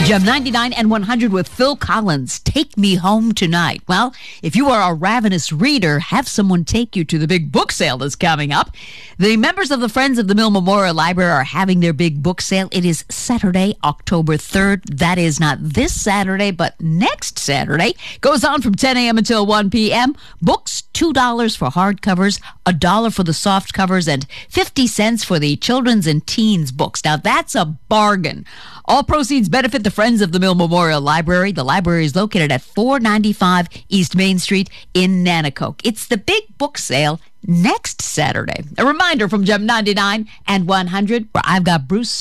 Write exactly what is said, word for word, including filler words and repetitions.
Gem ninety-nine and one hundred with Phil Collins, Take Me Home Tonight. Well, if you are a ravenous reader, have someone take you to the big book sale that's coming up. The members of the Friends of the Mill Memorial Library are having their big book sale. It is Saturday, October third. That is not this Saturday, but next Saturday. Goes on from ten a.m. until one p.m. Books, two dollars for hardcovers, a dollar for the soft covers, and fifty cents for the children's and teens books. Now, that's a bargain. All proceeds benefit the Friends of the Mill Memorial Library. The library is located at four ninety-five East Main Street in Nanticoke. It's the big book sale next Saturday. A reminder from Gem ninety-nine and one hundred, where I've got Bruce